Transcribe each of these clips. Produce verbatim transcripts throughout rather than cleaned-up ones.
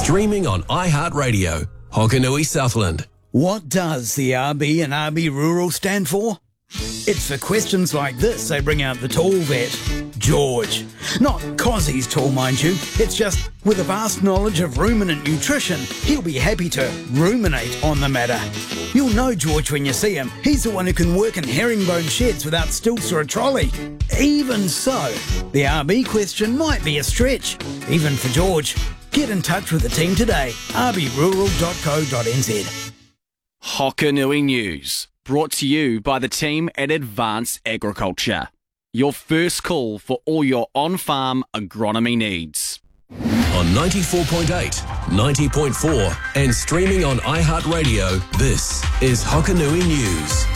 Streaming on iHeartRadio, Hokanui Southland. What does the R B and R B Rural stand for? It's for questions like this they bring out the tall vet, George. Not 'cause he's tall, mind you. It's just with a vast knowledge of ruminant nutrition, he'll be happy to ruminate on the matter. You'll know George when you see him. He's the one who can work in herringbone sheds without stilts or a trolley. Even so, the R B question might be a stretch, even for George. Get in touch with the team today, r b rural dot co dot n z. Hokanui News, brought to you by the team at Advanced Agriculture. Your first call for all your on-farm agronomy needs. On ninety-four point eight, ninety point four and streaming on iHeartRadio, this is Hokanui News.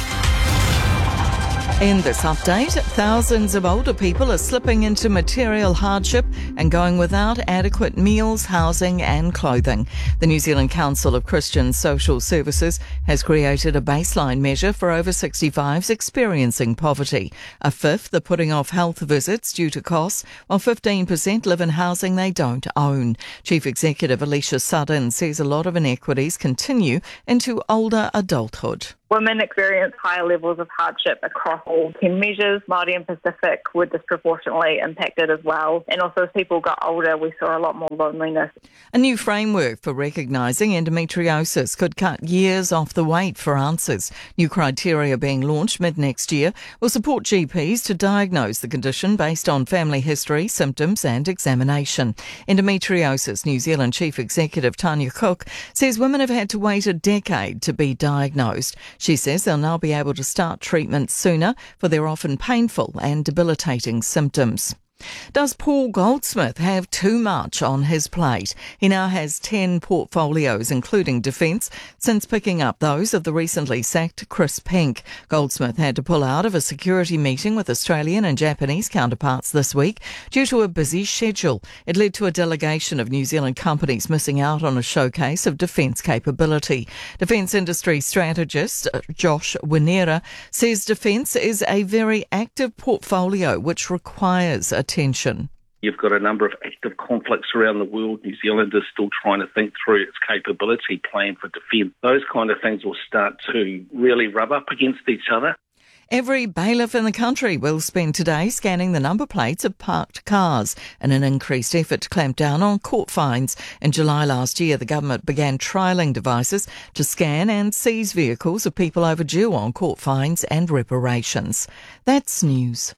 In this update, thousands of older people are slipping into material hardship and going without adequate meals, housing and clothing. The New Zealand Council of Christian Social Services has created a baseline measure for over sixty-fives experiencing poverty. A fifth are putting off health visits due to costs, while fifteen percent live in housing they don't own. Chief Executive Alicia Sudden says a lot of inequities continue into older adulthood. Women experience higher levels of hardship across all ten measures. Māori and Pacific were disproportionately impacted as well. And also as people got older, we saw a lot more loneliness. A new framework for recognising endometriosis could cut years off the wait for answers. New criteria being launched mid-next year will support G Ps to diagnose the condition based on family history, symptoms and examination. Endometriosis New Zealand Chief Executive Tanya Cook says women have had to wait a decade to be diagnosed. She says they'll now be able to start treatment sooner for their often painful and debilitating symptoms. Does Paul Goldsmith have too much on his plate? He now has ten portfolios, including defence, since picking up those of the recently sacked Chris Pink. Goldsmith had to pull out of a security meeting with Australian and Japanese counterparts this week due to a busy schedule. It led to a delegation of New Zealand companies missing out on a showcase of defence capability. Defence industry strategist Josh Winera says defence is a very active portfolio which requires a attention. You've got a number of active conflicts around the world. New Zealand is still trying to think through its capability plan for defence. Those kind of things will start to really rub up against each other. Every bailiff in the country will spend today scanning the number plates of parked cars in an increased effort to clamp down on court fines. In July last year, the government began trialling devices to scan and seize vehicles of people overdue on court fines and reparations. That's news.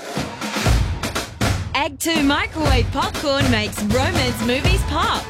Ag two microwave popcorn makes romance movies pop.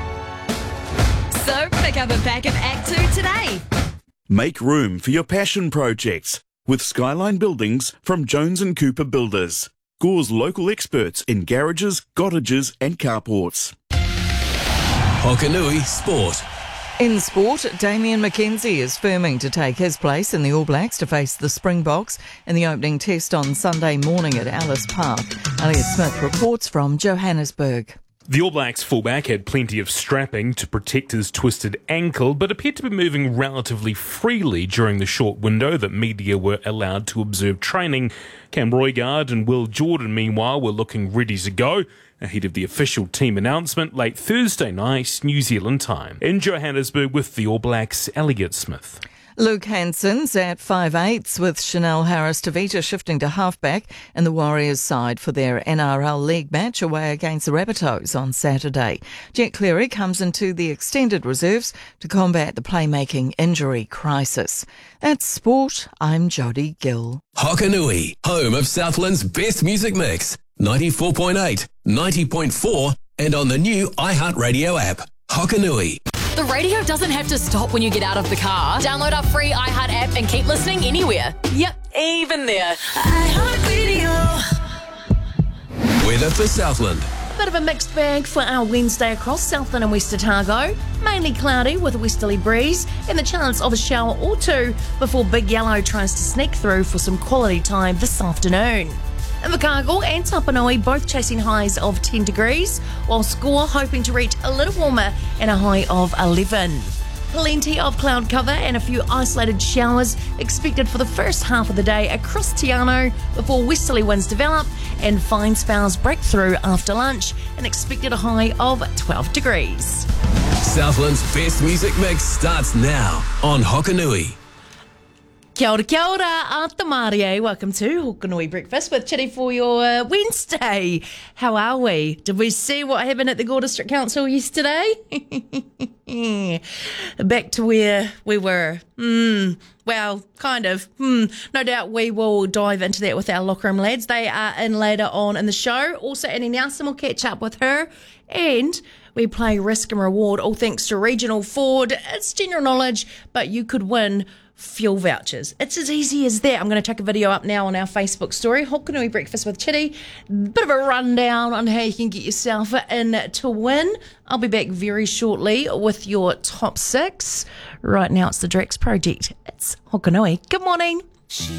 So pick up a pack of Ag two today. Make room for your passion projects with Skyline Buildings from Jones and Cooper Builders. Gore's local experts in garages, cottages and carports. Hokanui Sport. In sport, Damien McKenzie is firming to take his place in the All Blacks to face the Springboks in the opening test on Sunday morning at Ellis Park. Elliot Smith reports from Johannesburg. The All Blacks fullback had plenty of strapping to protect his twisted ankle, but appeared to be moving relatively freely during the short window that media were allowed to observe training. Cam Roigard and Will Jordan, meanwhile, were looking ready to go ahead of the official team announcement late Thursday night, New Zealand time. In Johannesburg with the All Blacks, Elliot Smith. Luke Hanson's at five eighths with Chanel Harris-Tavita shifting to halfback and the Warriors side for their N R L League match away against the Rabbitohs on Saturday. Jet Cleary comes into the extended reserves to combat the playmaking injury crisis. That's sport. I'm Jodie Gill. Hokanui, home of Southland's best music mix. ninety-four point eight, ninety point four and on the new iHeartRadio app. Hokanui. The radio doesn't have to stop when you get out of the car. Download our free iHeart app and keep listening anywhere. Yep, even there. iHeartRadio. Weather for Southland. Bit of a mixed bag for our Wednesday across Southland and West Otago. Mainly cloudy with a westerly breeze and the chance of a shower or two before Big Yellow tries to sneak through for some quality time this afternoon. Invercargill and Tapanui both chasing highs of ten degrees, while Score hoping to reach a little warmer and a high of eleven. Plenty of cloud cover and a few isolated showers expected for the first half of the day across Te Anau before westerly winds develop and fine spells break through after lunch. An expected high of twelve degrees. Southland's best music mix starts now on Hokanui. Kia ora, kia ora, Ata Marie. Welcome to Hokanui Breakfast with Chitty for your uh, Wednesday. How are we? Did we see what happened at the Gore District Council yesterday? Back to where we were. Hmm. Well, kind of. Hmm. No doubt we will dive into that with our locker room lads. They are in later on in the show. Also, Annie Nelson will catch up with her. And we play Risk and Reward, all thanks to Regional Ford. It's general knowledge, but you could win fuel vouchers. It's as easy as that. I'm going to chuck a video up now on our Facebook story, Hokanui Breakfast with Chitty. Bit of a rundown on how you can get yourself in to win. I'll be back very shortly with your top six. Right now it's the Drex Project. It's Hokanui. Good morning.